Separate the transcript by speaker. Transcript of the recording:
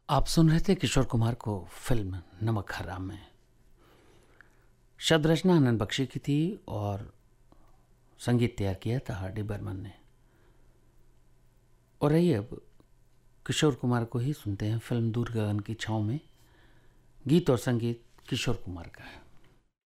Speaker 1: आप सुन रहे थे किशोर कुमार को फिल्म नमक हराम में। शब्द रचना आनंद बख्शी की थी और संगीत तैयार किया था हार्डी बर्मन ने। और रही अब किशोर कुमार को ही सुनते हैं फिल्म दूर गगन की छाँव में। गीत और संगीत किशोर कुमार का है।